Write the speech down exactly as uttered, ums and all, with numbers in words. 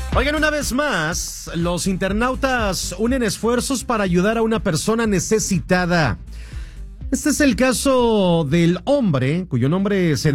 Oigan, una vez más, los internautas unen esfuerzos para ayudar a una persona necesitada. Este es el caso del hombre cuyo nombre se